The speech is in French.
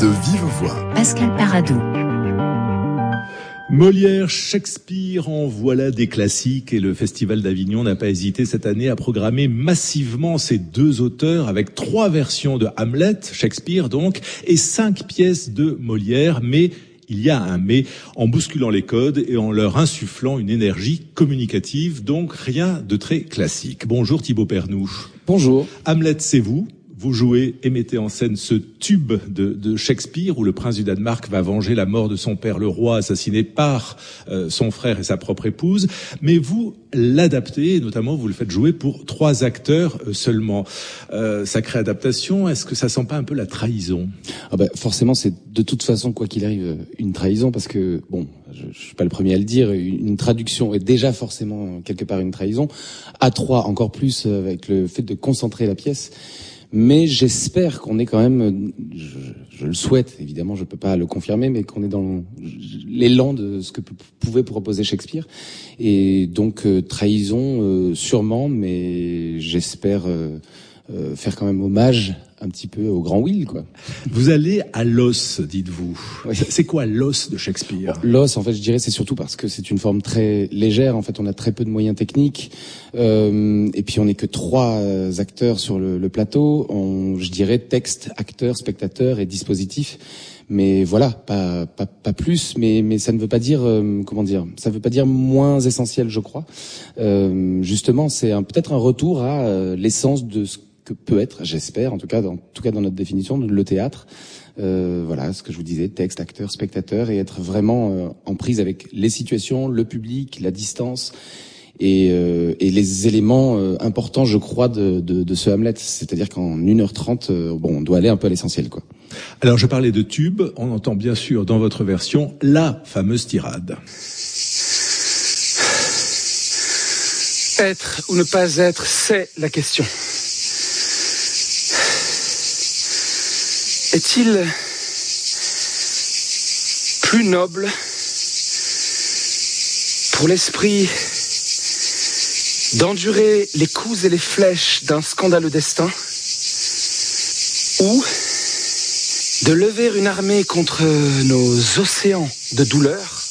De vive voix, Pascal Paradou. Molière, Shakespeare, en voilà des classiques et le Festival d'Avignon n'a pas hésité cette année à programmer massivement ces deux auteurs avec 3 versions de Hamlet, Shakespeare donc, et 5 pièces de Molière, mais il y a un mais, en bousculant les codes et en leur insufflant une énergie communicative, donc rien de très classique. Bonjour Thibaut Pernoud. Bonjour. Hamlet, c'est vous. Vous jouez et mettez en scène ce tube de Shakespeare où le prince du Danemark va venger la mort de son père, le roi, assassiné par son frère et sa propre épouse. Mais vous l'adaptez, et notamment vous le faites jouer pour 3 acteurs seulement. Sacrée adaptation, est-ce que ça sent pas un peu la trahison ? Forcément, c'est de toute façon, quoi qu'il arrive, une trahison, parce que, je suis pas le premier à le dire, une traduction est déjà forcément quelque part une trahison. À 3, encore plus avec le fait de concentrer la pièce. Mais j'espère qu'on est quand même, je le souhaite, évidemment, je peux pas le confirmer, mais qu'on est dans l'élan de ce que pouvait proposer Shakespeare. Et donc, trahison, sûrement, mais j'espère faire quand même hommage un petit peu au grand Will, quoi. Vous allez à l'os, dites-vous. Oui. C'est quoi l'os de Shakespeare ? L'os, en fait, je dirais, c'est surtout parce que c'est une forme très légère. En fait, on a très peu de moyens techniques. Et puis, on n'est que 3 acteurs sur le plateau. Je dirais texte, acteur, spectateur et dispositif. Mais voilà, pas plus. Mais ça ne veut pas dire, ça ne veut pas dire moins essentiel, je crois. Justement, c'est peut-être un retour à l'essence de ce que peut être, j'espère, en tout cas dans notre définition, le théâtre. Voilà, ce que je vous disais, texte, acteur, spectateur, et être vraiment en prise avec les situations, le public, la distance et les éléments importants, je crois, de ce Hamlet. C'est-à-dire qu'en 1h30, on doit aller un peu à l'essentiel, quoi. Alors, je parlais de tube. On entend bien sûr dans votre version la fameuse tirade. Être ou ne pas être, c'est la question. Est-il plus noble pour l'esprit d'endurer les coups et les flèches d'un scandaleux destin, ou de lever une armée contre nos océans de douleur